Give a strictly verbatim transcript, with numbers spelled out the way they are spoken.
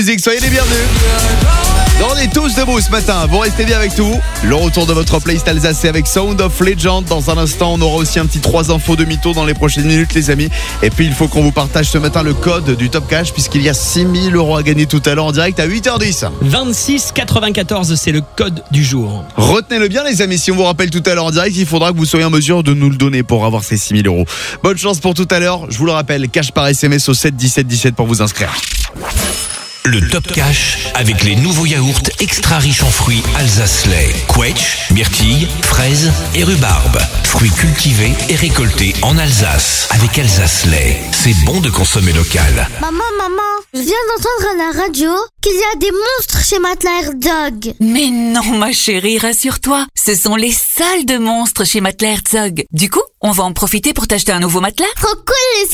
Musique, soyez les bienvenus. On est tous debout ce matin, vous restez bien avec tout. Le retour de votre playlist Alsace avec Sound of Legend. Dans un instant, on aura aussi un petit trois infos de mytho dans les prochaines minutes, les amis. Et puis, il faut qu'on vous partage ce matin le code du Top Cash, puisqu'il y a six mille euros à gagner tout à l'heure en direct à huit heures dix. vingt-six quatre-vingt-quatorze, c'est le code du jour. Retenez-le bien, les amis. Si on vous rappelle tout à l'heure en direct, il faudra que vous soyez en mesure de nous le donner pour avoir ces six mille euros. Bonne chance pour tout à l'heure. Je vous le rappelle, cash par S M S au sept dix-sept dix-sept pour vous inscrire. Le Top Cash avec les nouveaux yaourts extra riches en fruits Alsace-Lait, Quetch, myrtille, fraises et rhubarbe. Fruits cultivés et récoltés en Alsace avec Alsace-Lait. C'est bon de consommer local. Maman, maman, je viens d'entendre à la radio qu'il y a des monstres chez Matelas Herzog. Mais non, ma chérie, rassure-toi. Ce sont les soldes de monstres chez Matelas Herzog. Du coup, on va en profiter pour t'acheter un nouveau matelas. Trop cool les